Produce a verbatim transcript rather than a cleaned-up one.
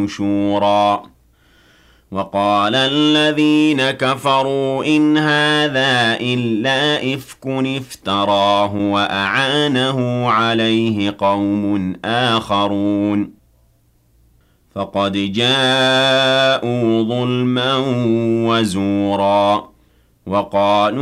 نشورا وقال الذين كفروا إن هذا إلا إفك افتراه وأعانه عليه قوم آخرون فقد جاءوا ظلما وزورا وقالوا